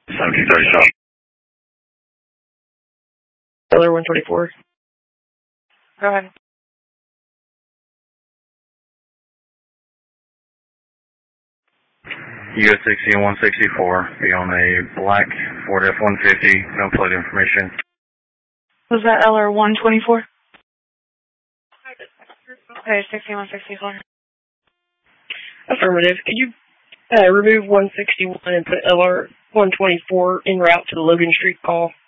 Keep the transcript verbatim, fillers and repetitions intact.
seventeen thirty shop. L R one twenty-four. Go ahead. U S sixteen one sixty-four, be on a black Ford F one fifty, no plate information. Was that L R one twenty-four? Okay, sixteen one sixty-four. Affirmative. Could you uh, remove one sixty-one and put L R one twenty-four en route to the Logan Street call?